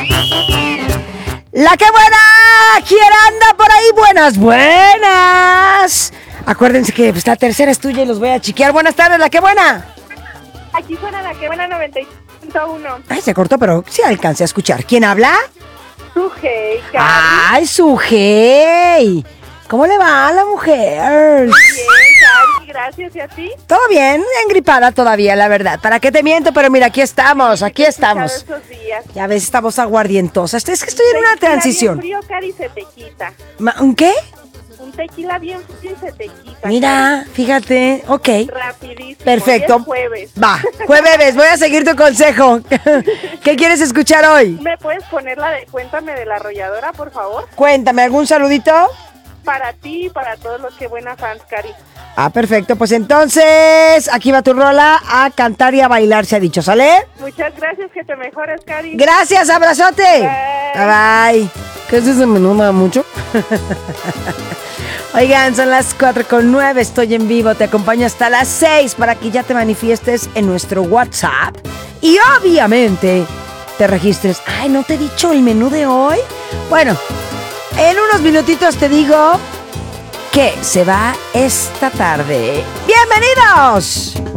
La que buena, ¿quién anda por ahí? Buenas, buenas. Acuérdense que pues, la tercera es tuya y los voy a chiquear. Buenas tardes, la que buena. Aquí suena la que buena 90.1. Ay, se cortó, pero sí alcancé a escuchar. ¿Quién habla? Sujei, Cari. Ay, Sujei. ¿Cómo le va a la mujer? Bien, Cari, gracias. ¿Y a ti? Todo bien, engripada todavía, la verdad. ¿Para qué te miento? Pero mira, aquí estamos, aquí estamos. Esos días. Ya ves, estamos aguardientosas. Es que estoy en una transición. Un tequila bien frío, Cari, se te quita. ¿Un qué? Un tequila bien frío y se te quita. Mira, fíjate, ok. Rapidísimo. Perfecto. Hoy es jueves. Va, jueves, voy a seguir tu consejo. ¿Qué quieres escuchar hoy? ¿Me puedes poner la de Cuéntame de la Arrolladora, por favor? Cuéntame, ¿algún saludito? Para ti y para todos los que buena fans, Cari. Ah, perfecto, pues entonces aquí va tu rola a cantar y a bailar, se ha dicho, ¿sale? Muchas gracias, que te mejores, Cari. Gracias, abrazote. Bye. Bye. ¿Qué es ese menú? ¿Me da mucho? Oigan, son las 4:09, estoy en vivo, te acompaño hasta las 6 para que ya te manifiestes en nuestro WhatsApp y obviamente te registres. Ay, ¿no te he dicho el menú de hoy? Bueno, en unos minutitos te digo que se va esta tarde. ¡Bienvenidos!